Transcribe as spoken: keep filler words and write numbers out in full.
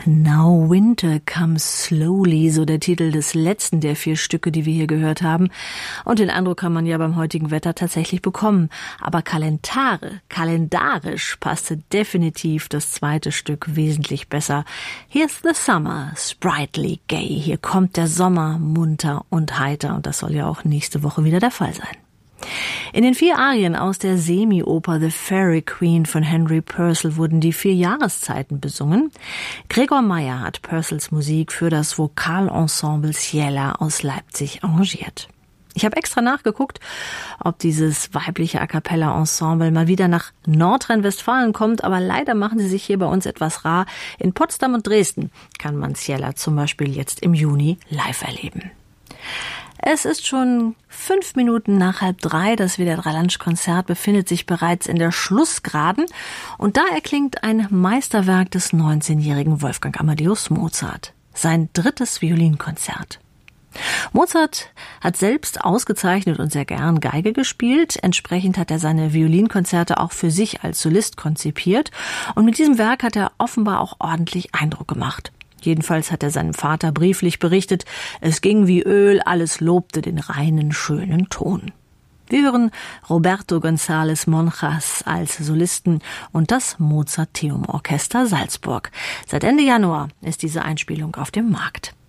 Now Winter Comes Slowly, so der Titel des letzten der vier Stücke, die wir hier gehört haben. Und den Eindruck kann man ja beim heutigen Wetter tatsächlich bekommen. Aber kalendare, kalendarisch passte definitiv das zweite Stück wesentlich besser. Here's the summer, sprightly gay. Hier kommt der Sommer, munter und heiter. Und das soll ja auch nächste Woche wieder der Fall sein. In den vier Arien aus der Semi-Oper The Fairy Queen von Henry Purcell wurden die vier Jahreszeiten besungen. Gregor Meier hat Purcells Musik für das Vokalensemble Ciela aus Leipzig arrangiert. Ich habe extra nachgeguckt, ob dieses weibliche A Cappella-Ensemble mal wieder nach Nordrhein-Westfalen kommt, aber leider machen sie sich hier bei uns etwas rar. In Potsdam und Dresden kann man Ciela zum Beispiel jetzt im Juni live erleben. Es ist schon fünf Minuten nach halb drei. Das W D R drei Lunch-Konzert befindet sich bereits in der Schlussgraden. Und da erklingt ein Meisterwerk des neunzehnjährigen Wolfgang Amadeus Mozart. Sein drittes Violinkonzert. Mozart hat selbst ausgezeichnet und sehr gern Geige gespielt. Entsprechend hat er seine Violinkonzerte auch für sich als Solist konzipiert. Und mit diesem Werk hat er offenbar auch ordentlich Eindruck gemacht. Jedenfalls hat er seinem Vater brieflich berichtet, es ging wie Öl, alles lobte den reinen, schönen Ton. Wir hören Roberto González Monjas als Solisten und das Mozarteum Orchester Salzburg. Seit Ende Januar ist diese Einspielung auf dem Markt.